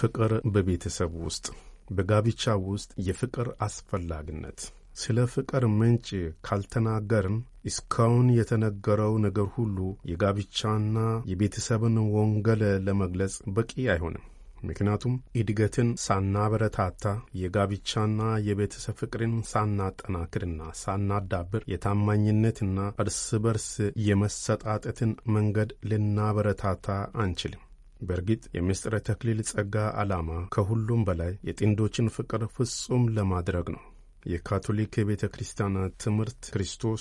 ፍቅር በቤተሰብ ውስጥ በጋብቻ ውስጥ የፍቅር አስፈላጊነት። ስለ ፍቅር ምንጭ ካልተናገርን እስካሁን የተነገረው ነገር ሁሉ የጋብቻና የቤተሰብን ወንጌል ለመግለጽ በቂ አይሆንም። ምክንያቱም እድገትን ሳናበረታታ የጋብቻና የቤተሰብ ፍቅርን ሳናጠናክርና ሳናዳብር የታማኝነትና እርስ በርስ የመሰጣጠትን መንገድ ልናበረታታ አንችልም። በእርግጥ የምስጢረ ተክሊል ጸጋ ዓላማ ከሁሉም በላይ የጥንዶችን ፍቅር ፍጹም ለማድረግ ነው። የካቶሊክ የቤተ ክርስቲያን ትምህርት ክርስቶስ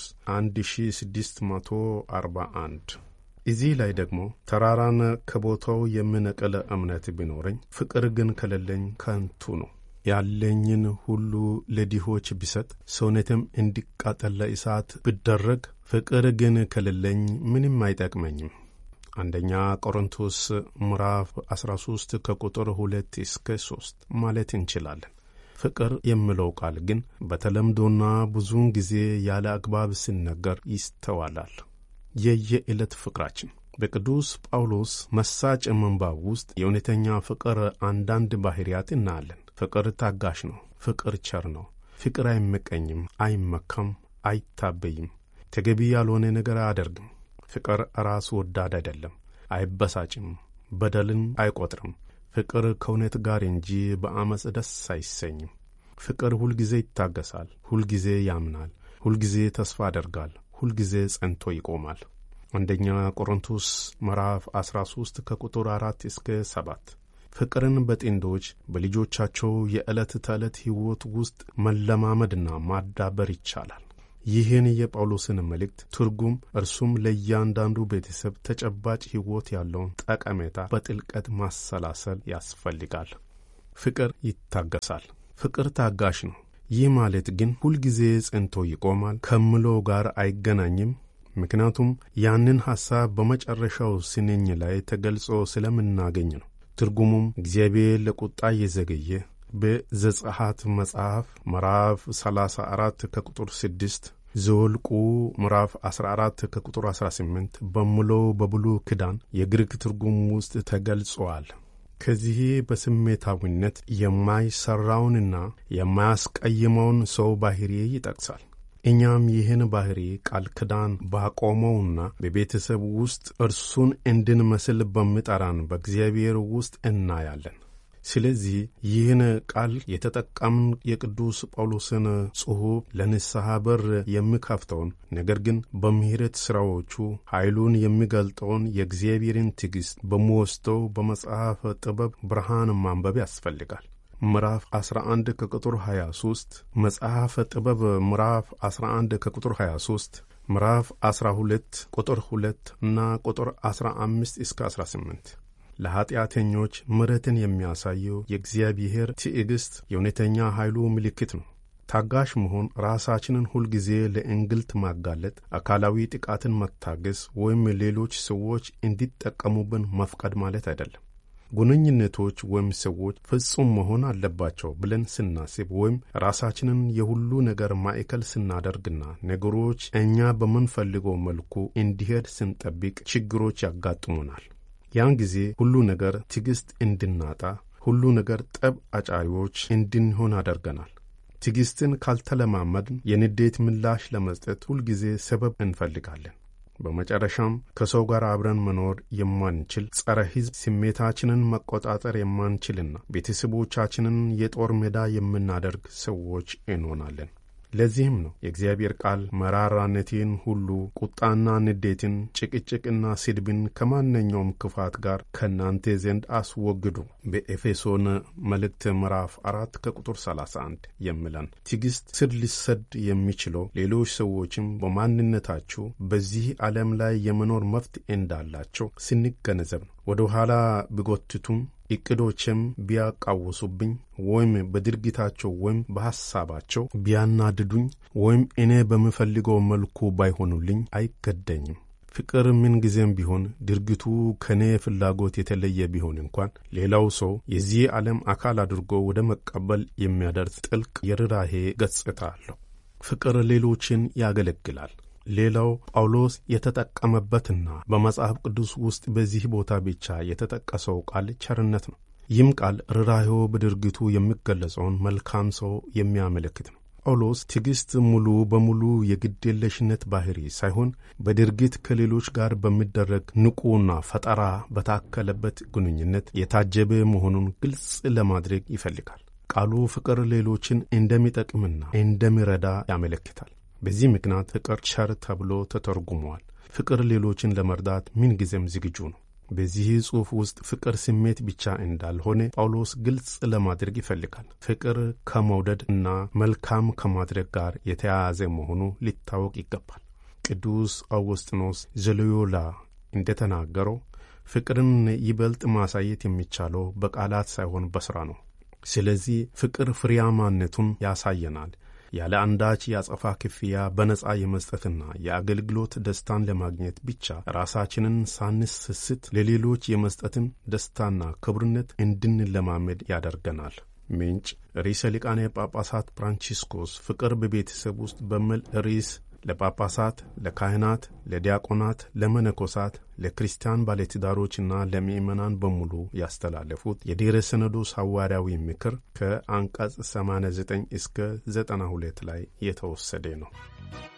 1641። እዚህ ላይ ደግሞ ተራራን ከቦታው የምነቅል እምነት ቢኖረኝ ፍቅር ግን ከሌለኝ ከንቱ ነው። ያለኝን ሁሉ ለድሆች ቢሰጥ ሰውነትም እንዲቃጠል ለእሳት ቢደረግ ፍቅር ግን ከሌለኝ ምንም አይጠቅመኝም። አንደኛ ቆሮንቶስ ምዕራፍ 13 ከቁጥር 2 እስከ 3 ማለት እንችላለን። ፍቅር የሚለው ቃል ግን በተለምዶና ብዙውን ጊዜ ያለ አግባብ ሲነገር ይስተዋላል። የየዕለት ፍቅራችን በቅዱስ ጳውሎስ መሳጭ ምንባብ ውስጥ የእውነተኛ ፍቅር አንዳንድ ባህሪያት እናያለን። ፍቅር ታጋሽ ነው። ፍቅር ቸር ነው። ፍቅር አይመቀኝም፣ አይመካም፣ አይታበይም፣ ተገቢ ያልሆነ ነገር አያደርግም። ፍቅር ራስ ወዳድ አይደለም፣ አይበሳጭም፣ በደልን አይቆጥርም። ፍቅር ከእውነት ጋር እንጂ በአመፅ ደስ አይሰኝም። ፍቅር ሁልጊዜ ይታገሳል፣ ሁልጊዜ ያምናል፣ ሁልጊዜ ተስፋ ያደርጋል፣ ሁልጊዜ ጸንቶ ይቆማል። አንደኛ ቆሮንቶስ ምዕራፍ 13 ከቁጥር 4 እስከ 7። ፍቅርን በጥንዶች በልጆቻቸው የዕለት ተዕለት ሕይወት ውስጥ መለማመድና ማዳበር ይቻላል። ይህን የጳውሎስን መልእክት ትርጉም እርሱም ለእያንዳንዱ ቤተሰብ ተጨባጭ ሕይወት ያለውን ጠቀሜታ በጥልቀት ማሰላሰል ያስፈልጋል። ፍቅር ይታገሳል። ፍቅር ታጋሽ ነው። ይህ ማለት ግን ሁልጊዜ ጸንቶ ይቆማል ከምለው ጋር አይገናኝም። ምክንያቱም ያንን ሐሳብ በመጨረሻው ስንኝ ላይ ተገልጾ ስለምናገኝ ነው። ትርጉሙም እግዚአብሔር ለቁጣ የዘገየ በዘጸአት መጽሐፍ ምዕራፍ 34 ከቁጥር 6 ዘኍልቍ ምዕራፍ 14 ከቁጥር 18 በሙሉ በብሉይ ኪዳን የግሪክ ትርጉም ውስጥ ተገልጿል። ከዚህ በስሜታዊነት የማይሠራውንና የማያስቀይመውን ሰው ባሕሪ ይጠቅሳል። እኛም ይህን ባሕሪ ቃል ኪዳን ባቆመውና በቤተሰብ ውስጥ እርሱን እንድንመስል በሚጠራን በእግዚአብሔር ውስጥ እናያለን። ስለዚህ ይህን ቃል የተጠቀምን የቅዱስ ጳውሎስን ጽሑፍ ለንስሐ በር የሚከፍተውን ነገር ግን በምሕረት ሥራዎቹ ኃይሉን የሚገልጠውን የእግዚአብሔርን ትዕግሥት በሚወስደው በመጽሐፍ ጥበብ ብርሃን ማንበብ ያስፈልጋል። ምዕራፍ 11 ከቁጥር 23፣ መጽሐፈ ጥበብ ምዕራፍ 11 ከቁጥር 23፣ ምዕራፍ 12 ቁጥር 2 እና ቁጥር 15 እስከ 18። ለኀጢአተኞች ምሕረትን የሚያሳየው የእግዚአብሔር ትዕግሥት የእውነተኛ ኃይሉ ምልክት ነው። ታጋሽ መሆን ራሳችንን ሁልጊዜ ለእንግልት ማጋለጥ፣ አካላዊ ጥቃትን መታገስ ወይም ሌሎች ሰዎች እንዲጠቀሙብን መፍቀድ ማለት አይደለም። ግንኙነቶች ወይም ሰዎች ፍጹም መሆን አለባቸው ብለን ስናስብ ወይም ራሳችንን የሁሉ ነገር ማዕከል ስናደርግና ነገሮች እኛ በምንፈልገው መልኩ እንዲሄድ ስንጠብቅ ችግሮች ያጋጥሙናል። ያን ጊዜ ሁሉ ነገር ትዕግሥት እንድናጣ፣ ሁሉ ነገር ጠብ አጫሪዎች እንድንሆን አደርገናል። ትዕግሥትን ካልተለማመድን የንዴት ምላሽ ለመስጠት ሁልጊዜ ሰበብ እንፈልጋለን። በመጨረሻም ከሰው ጋር አብረን መኖር የማንችል ጸረ ሕዝብ ስሜታችንን መቆጣጠር የማንችልና ቤተሰቦቻችንን የጦር ሜዳ የምናደርግ ሰዎች እንሆናለን። ለዚህም ነው የእግዚአብሔር ቃል መራራነትን ሁሉ፣ ቁጣና ንዴትን፣ ጭቅጭቅና ስድብን ከማንኛውም ክፋት ጋር ከእናንተ ዘንድ አስወግዱ በኤፌሶን መልእክት ምዕራፍ 4 ከቁጥር 31 የሚለን። ትዕግሥት ስር ሊሰድ የሚችለው ሌሎች ሰዎችም በማንነታቸው በዚህ ዓለም ላይ የመኖር መብት እንዳላቸው ስንገነዘብ ነው። ወደ ኋላ ቢጎትቱም ዕቅዶችም ቢያቃውሱብኝ ወይም በድርጊታቸው ወይም በሐሳባቸው ቢያናድዱኝ ወይም እኔ በምፈልገው መልኩ ባይሆኑልኝ አይገደኝም። ፍቅር ምንጊዜም ቢሆን ድርጊቱ ከኔ ፍላጎት የተለየ ቢሆን እንኳን ሌላው ሰው የዚህ ዓለም አካል አድርጎ ወደ መቀበል የሚያደርስ ጥልቅ የርኅራኄ ገጽታ አለው። ፍቅር ሌሎችን ያገለግላል። ሌላው ጳውሎስ የተጠቀመበትና በመጽሐፍ ቅዱስ ውስጥ በዚህ ቦታ ብቻ የተጠቀሰው ቃል ቸርነት ነው። ይህም ቃል ርኅራኄው በድርጊቱ የሚገለጸውን መልካም ሰው የሚያመለክት ነው። ጳውሎስ ትዕግሥት ሙሉ በሙሉ የግዴለሽነት ባሕሪ ሳይሆን በድርጊት ከሌሎች ጋር በሚደረግ ንቁና ፈጠራ በታከለበት ግንኙነት የታጀበ መሆኑን ግልጽ ለማድረግ ይፈልጋል። ቃሉ ፍቅር ሌሎችን እንደሚጠቅምና እንደሚረዳ ያመለክታል። በዚህ ምክንያት ፍቅር ቸር ተብሎ ተተርጉመዋል። ፍቅር ሌሎችን ለመርዳት ምንጊዜም ዝግጁ ነው። በዚህ ጽሑፍ ውስጥ ፍቅር ስሜት ብቻ እንዳልሆነ ጳውሎስ ግልጽ ለማድረግ ይፈልጋል። ፍቅር ከመውደድ እና መልካም ከማድረግ ጋር የተያያዘ መሆኑ ሊታወቅ ይገባል። ቅዱስ አውግስጢኖስ ዘሎዮላ እንደተናገረው ፍቅርን ይበልጥ ማሳየት የሚቻለው በቃላት ሳይሆን በሥራ ነው። ስለዚህ ፍቅር ፍሬያማነቱን ያሳየናል። ያለ አንዳች የአጸፋ ክፍያ በነጻ የመስጠትና የአገልግሎት ደስታን ለማግኘት ብቻ ራሳችንን ሳንስስት ለሌሎች የመስጠትን ደስታና ክብርነት እንድንለማመድ ያደርገናል። ምንጭ ርዕሰ ሊቃነ ጳጳሳት ፍራንቺስኮስ ፍቅር በቤተሰብ ውስጥ በሚል ርዕስ ለጳጳሳት፣ ለካህናት፣ ለዲያቆናት፣ ለመነኮሳት፣ ለክርስቲያን ባለትዳሮችና ለምእመናን በሙሉ ያስተላለፉት የድኅረ ሲኖዶስ ሐዋርያዊ ምክር ከአንቀጽ 89 እስከ 92 ላይ የተወሰደ ነው።